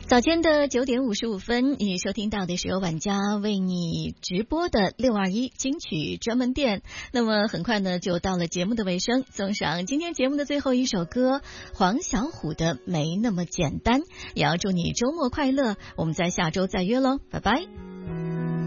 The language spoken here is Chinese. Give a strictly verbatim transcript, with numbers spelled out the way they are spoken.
早间的九点五十五分，你收听到的是由晚家为你直播的六二一金曲专门店。那么很快呢，就到了节目的尾声，送上今天节目的最后一首歌，黄小琥的《没那么简单》。也要祝你周末快乐，我们在下周再约喽，拜拜。